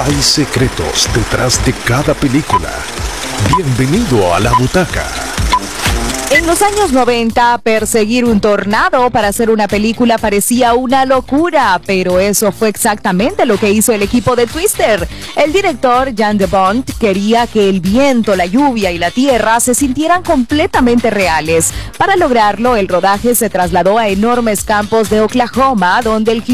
Hay secretos detrás de cada película. Bienvenido a La Butaca. En los años 90, perseguir un tornado para hacer una película parecía una locura, pero eso fue exactamente lo que hizo el equipo de Twister. El director, Jan de Bont, quería que el viento, la lluvia y la tierra se sintieran completamente reales. Para lograrlo, el rodaje se trasladó a enormes campos de Oklahoma, donde el